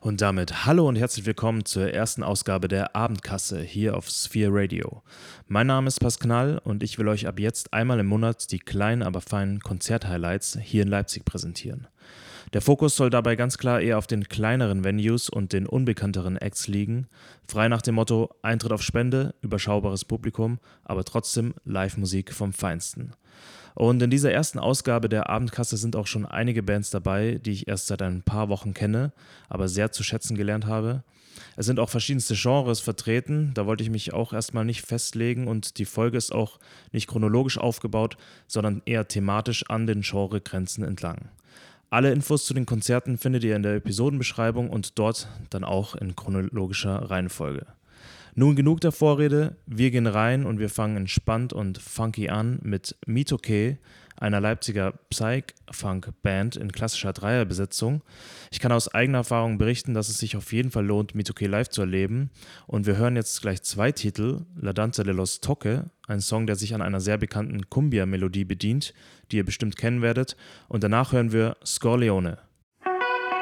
Und damit hallo und herzlich willkommen zur ersten Ausgabe der Abendkasse hier auf Sphere Radio. Mein Name ist Pascal und ich will euch ab jetzt einmal im Monat die kleinen, aber feinen Konzert-Highlights hier in Leipzig präsentieren. Der Fokus soll dabei ganz klar eher auf den kleineren Venues und den unbekannteren Acts liegen, frei nach dem Motto Eintritt auf Spende, überschaubares Publikum, aber trotzdem Live-Musik vom Feinsten. Und in dieser ersten Ausgabe der Abendkasse sind auch schon einige Bands dabei, die ich erst seit ein paar Wochen kenne, aber sehr zu schätzen gelernt habe. Es sind auch verschiedenste Genres vertreten, da wollte ich mich auch erstmal nicht festlegen und die Folge ist auch nicht chronologisch aufgebaut, sondern eher thematisch an den Genregrenzen entlang. Alle Infos zu den Konzerten findet ihr in der Episodenbeschreibung und dort dann auch in chronologischer Reihenfolge. Nun genug der Vorrede, wir gehen rein und wir fangen entspannt und funky an mit Mitoke, einer Leipziger Psych-Funk-Band in klassischer Dreierbesetzung. Ich kann aus eigener Erfahrung berichten, dass es sich auf jeden Fall lohnt, Mitoke live zu erleben. Und wir hören jetzt gleich zwei Titel, La Danza de los Toque, ein Song, der sich an einer sehr bekannten Cumbia-Melodie bedient, die ihr bestimmt kennen werdet. Und danach hören wir Scorleone.